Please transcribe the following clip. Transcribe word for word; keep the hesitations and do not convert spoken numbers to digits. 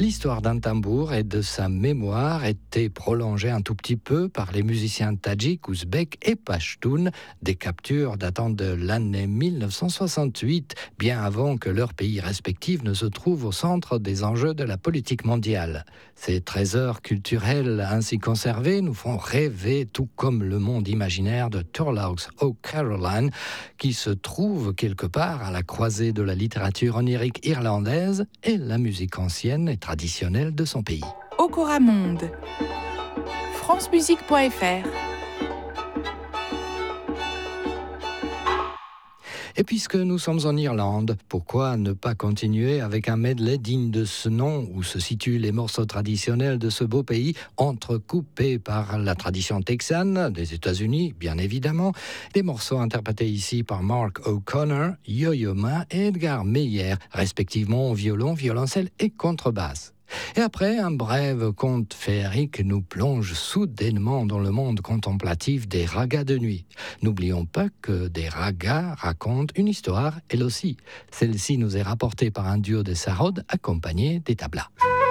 L'histoire d'un tambour et de sa mémoire était prolongée un tout petit peu par les musiciens tadjiks, ouzbeks et pachtoun, des captures datant de l'année mille neuf cent soixante-huit, bien avant que leurs pays respectifs ne se trouvent au centre des enjeux de la politique mondiale. Ces trésors culturels ainsi conservés nous font rêver, tout comme le monde imaginaire de Turlough's O'Caroline, qui se trouve quelque part à la croisée de la littérature onirique irlandaise et la musique ancienne et traditionnelle de son pays. Okora Monde, france musique point f r. Et puisque nous sommes en Irlande, pourquoi ne pas continuer avec un medley digne de ce nom où se situent les morceaux traditionnels de ce beau pays, entrecoupés par la tradition texane des États-Unis, bien évidemment, des morceaux interprétés ici par Mark O'Connor, Yo-Yo Ma et Edgar Meyer, respectivement au violon, violoncelle et contrebasse. Et après, un bref conte féerique nous plonge soudainement dans le monde contemplatif des ragas de nuit. N'oublions pas que des ragas racontent une histoire, elle aussi. Celle-ci nous est rapportée par un duo de sarod accompagné des tablas.